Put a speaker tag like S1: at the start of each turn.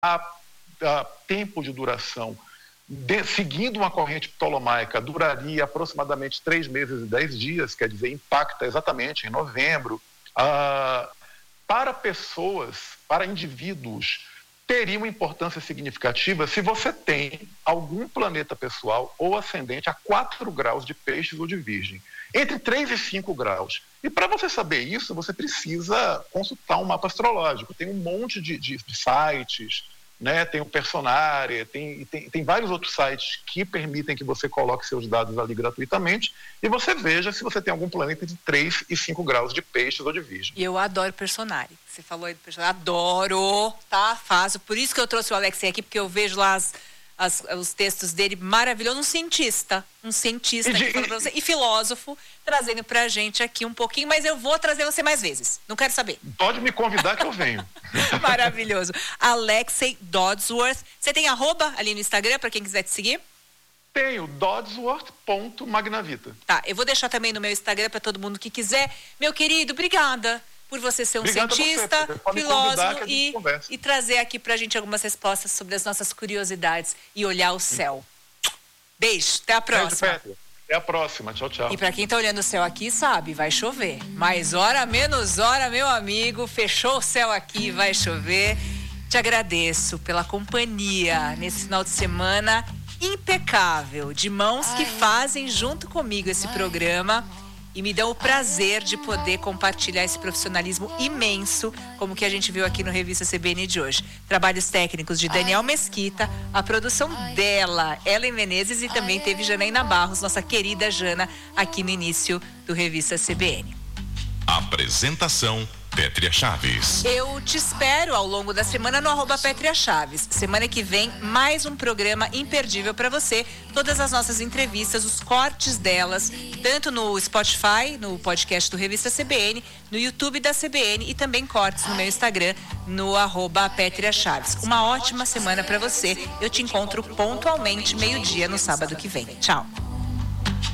S1: tempo de duração, seguindo uma corrente ptolomaica, duraria aproximadamente 3 meses e 10 dias, quer dizer, impacta exatamente em novembro. Para pessoas, para indivíduos, teria uma importância significativa se você tem algum planeta pessoal ou ascendente a 4 graus de Peixes ou de Virgem, entre 3 e 5 graus. E para você saber isso, você precisa consultar um mapa astrológico. Tem um monte de sites, né? Tem o Personária, tem vários outros sites que permitem que você coloque seus dados ali gratuitamente e você veja se você tem algum planeta de 3 e 5 graus de Peixes ou de Virgem.
S2: E eu adoro Personária. Você falou aí do Personária, adoro, tá? Fácil. Por isso que eu trouxe o Alexei aqui, porque eu vejo lá os textos dele, maravilhoso. Um cientista aqui falando pra você, e filósofo, trazendo pra gente aqui um pouquinho, mas eu vou trazer você mais vezes, não quero saber.
S1: Pode me convidar que eu venho.
S2: Maravilhoso. Alexei Dodsworth. Você tem @ ali no Instagram para quem quiser te seguir?
S1: Tenho, dodsworth.magnavita.
S2: Tá, eu vou deixar também no meu Instagram para todo mundo que quiser. Meu querido, obrigada por você ser um cientista, filósofo e trazer aqui pra gente algumas respostas sobre as nossas curiosidades e olhar o céu. Beijo, até a próxima.
S1: Até a próxima, tchau, tchau.
S2: E pra quem tá olhando o céu aqui, sabe, vai chover. Mais hora, menos hora, meu amigo, fechou o céu aqui, vai chover. Te agradeço pela companhia nesse final de semana impecável, de mãos que fazem junto comigo esse programa. E me dão o prazer de poder compartilhar esse profissionalismo imenso, como que a gente viu aqui no Revista CBN de hoje. Trabalhos técnicos de Daniel Mesquita, a produção dela, Ellen Menezes, e também teve Janaína Barros, nossa querida Jana, aqui no início do Revista CBN.
S3: Apresentação: Pétria Chaves.
S2: Eu te espero ao longo da semana no @Pétria Chaves. Semana que vem, mais um programa imperdível para você. Todas as nossas entrevistas, os cortes delas, tanto no Spotify, no podcast do Revista CBN, no YouTube da CBN e também cortes no meu Instagram, no @Pétria Chaves. Uma ótima semana para você. Eu te encontro pontualmente 12:00 no sábado que vem. Tchau.